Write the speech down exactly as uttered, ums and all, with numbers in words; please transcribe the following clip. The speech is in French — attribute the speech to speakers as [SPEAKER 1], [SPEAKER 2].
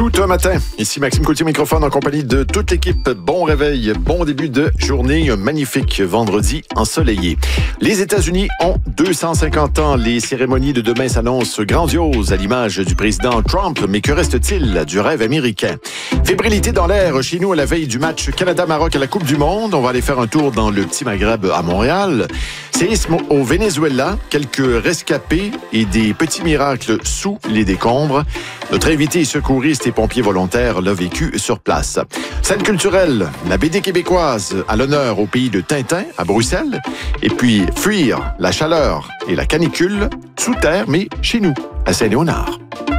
[SPEAKER 1] Tout un matin. Ici Maxime Coultier, microphone en compagnie de toute l'équipe. Bon réveil, bon début de journée, un magnifique vendredi ensoleillé. Les États-Unis ont deux cent cinquante ans. Les cérémonies de demain s'annoncent grandioses à l'image du président Trump. Mais que reste-t-il du rêve américain? Fébrilité dans l'air chez nous à la veille du match Canada-Maroc à la Coupe du Monde. On va aller faire un tour dans le petit Maghreb à Montréal. Séisme au Venezuela, quelques rescapés et des petits miracles sous les décombres. Notre invité secouriste et pompier volontaire l'a vécu sur place. Scène culturelle, la B D québécoise à l'honneur au pays de Tintin, à Bruxelles. Et puis, fuir la chaleur et la canicule sous terre, mais chez nous, à Saint-Léonard.